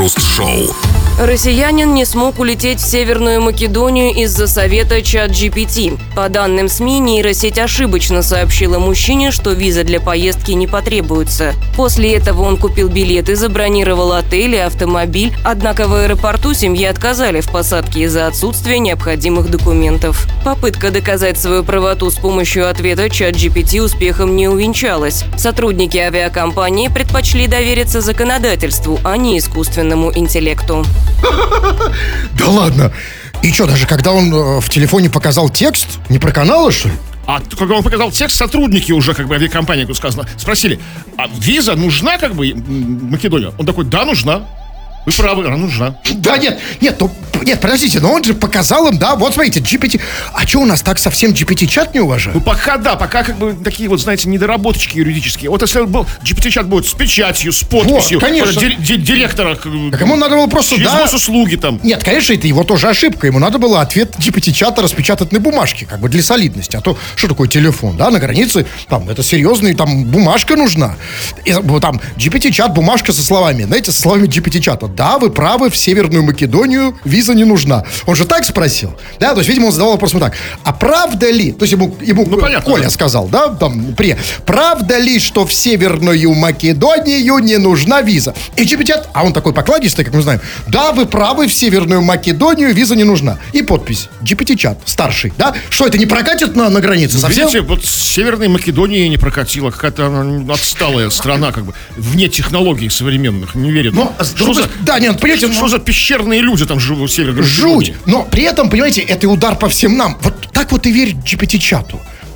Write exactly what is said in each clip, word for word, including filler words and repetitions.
Крем-хруст-шоу. Россиянин не смог улететь в Северную Македонию из-за совета чат джи пи ти. По данным СМИ, нейросеть ошибочно сообщила мужчине, что виза для поездки не потребуется. После этого он купил билеты, забронировал отель и автомобиль, однако в аэропорту семье отказали в посадке из-за отсутствия необходимых документов. Попытка доказать свою правоту с помощью ответа чат джи пи ти успехом не увенчалась. Сотрудники авиакомпании предпочли довериться законодательству, а не искусственному интеллекту. Да ладно. И что, даже когда он э, в телефоне показал текст, не проканало, что ли? А когда он показал текст, сотрудники уже, как бы, авиакомпании, как сказано, спросили: а виза нужна, как бы, Македония? Он такой: да, нужна. Вы правы, она нужна. Да нет, нет, ну, нет, подождите, но он же показал им, да, вот смотрите, джи пи ти. А что, у нас так совсем джи пи ти-чат не уважают? Ну пока да, пока как бы такие вот, знаете, недоработочки юридические. Вот если был джи пи ти-чат будет с печатью, с подписью, вот, конечно. Ди- ди- директора, так ему надо было просто, через да, госуслуги там. Нет, конечно, это его тоже ошибка. Ему надо было ответ джи пи ти-чата распечатать на бумажке, как бы для солидности. А то, что такое телефон, да, на границе, там, это серьезный, там, бумажка нужна. И, там, джи пи ти-чат, бумажка со словами, знаете, со словами джи пи ти-чата. Да, вы правы, в Северную Македонию виза не нужна. Он же так спросил, да, то есть, видимо, он задавал вопрос вот так: а правда ли, то есть ему, ему ну, понятно, Коля да. сказал, да, там, при, правда ли, что в Северную Македонию не нужна виза? И джи пи ти, а он такой покладистый, как мы знаем: да, вы правы, в Северную Македонию виза не нужна. И подпись: джи пи ти-чат, старший, да? Что, это не прокатит на, на границе совсем? Видите, вот Северная Македония не прокатила, какая-то она отсталая страна, как бы, вне технологий современных, не верит. Но, что за, да, нет, понимаете, что, что за пещерные люди там живут в Северной Жуть. Македонии? Но при этом, понимаете, это удар по всем нам. Вот так вот и верить джи пи ти-чату.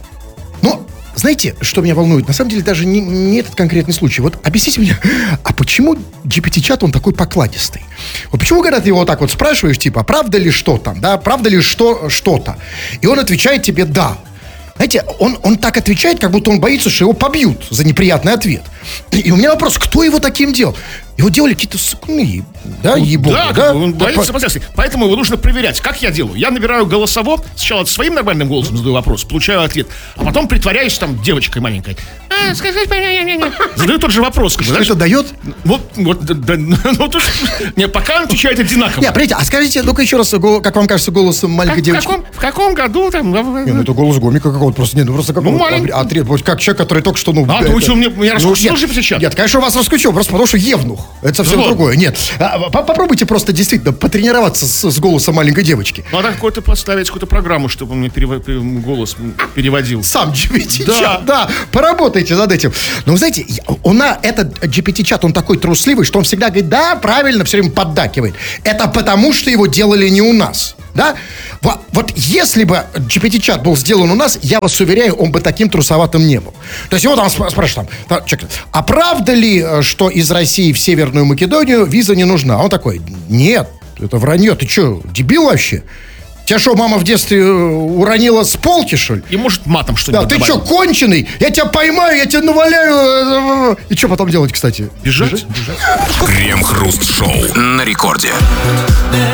Но, знаете, что меня волнует? На самом деле, даже не, не этот конкретный случай. Вот объясните мне, а почему джи пи ти-чат, он такой покладистый? Вот почему, когда ты его вот так вот спрашиваешь, типа, правда ли что там, да, правда ли что, что-то? И он отвечает тебе «да». Знаете, он, он так отвечает, как будто он боится, что его побьют за неприятный ответ. И у меня вопрос: кто его таким делал? Его делали какие-то сыкуны, да, ебоги, да? да? Он боится последствий. Поэтому его нужно проверять. Как я делаю? Я набираю голосово, сначала своим нормальным голосом задаю вопрос, получаю ответ, а потом притворяюсь там девочкой маленькой. А, скажите, задаю тот же вопрос. Что это дает? Вот, вот, да, ну, то, не, пока он отвечает одинаково. Не, подождите, а скажите, ну-ка еще раз, как вам кажется, голосом маленькой как, девочки? В каком, в каком году там? Не, ну это голос гомика какого-то, просто, нет, ну просто какого-то. Ну, маленький. А, а, как человек, который только что, ну... А, это, вы что, мне, меня ну, раскусил нет, же сейчас? Нет, конечно, вас раскусил, просто потому что евнух. Это совсем Ну, другое. Нет, а, попробуйте просто действительно потренироваться с, с голосом маленькой девочки. Надо какой-то поставить, какую-то программу, чтобы он мне перев... голос переводил. Сам джи пи ти-чат, Да. да, поработайте над этим. Но вы знаете, у нас этот джи пи ти-чат, он такой трусливый, что он всегда говорит: да, правильно, все время поддакивает. Это потому, что его делали не у нас. Да? Вот, вот если бы джи пи ти-чат был сделан у нас, я вас уверяю, он бы таким трусоватым не был. То есть его там спрашивают, там, там, а правда ли, что из России в Северную Македонию виза не нужна? А он такой: нет, это вранье, ты что, дебил вообще? Тебя что, мама в детстве уронила с полки, что ли? И может матом что-нибудь Да, ты что, конченый? Я тебя поймаю, я тебя наваляю. И что потом делать, кстати? Бежать? Бежать? Крем-хруст-шоу на рекорде.